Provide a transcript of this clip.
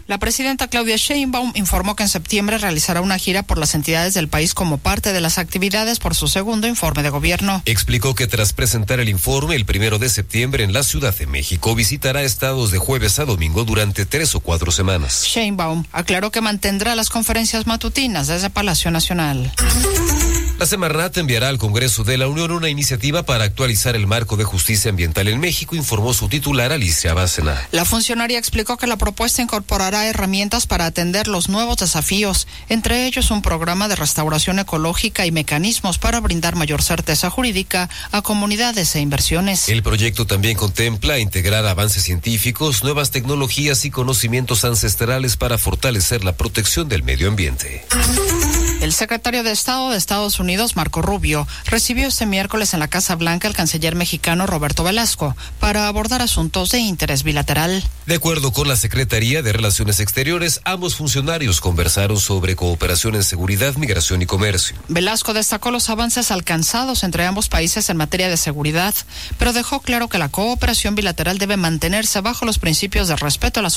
La presidenta Claudia Sheinbaum informó que en septiembre realizará una gira por las entidades del país como parte de las actividades por su segundo informe de gobierno. Explicó que tras presentar el informe el 1 de septiembre en la Ciudad de México, visitará estados de jueves a domingo durante 3 o 4 semanas. Sheinbaum aclaró que mantendrá las conferencias matutinas desde Palacio Nacional. La Semarnat enviará al Congreso de la Unión una iniciativa para actualizar el marco de justicia ambiental en México, informó su titular Alicia Bárcena. La funcionaria explicó que la propuesta incorporará herramientas para atender los nuevos desafíos, entre ellos un programa de restauración ecológica y mecanismos para brindar mayor certeza jurídica a comunidades e inversiones. El proyecto también contempla integrar avances científicos, nuevas tecnologías y conocimientos ancestrales para fortalecer la protección del medio ambiente. El secretario de Estado de Estados Unidos, Marco Rubio, recibió este miércoles en la Casa Blanca al canciller mexicano Roberto Velasco para abordar asuntos de interés bilateral. De acuerdo con la Secretaría de Relaciones Exteriores, ambos funcionarios conversaron sobre cooperación en seguridad, migración y comercio. Velasco destacó los avances alcanzados entre ambos países en materia de seguridad, pero dejó claro que la cooperación bilateral debe mantenerse bajo los principios de respeto a la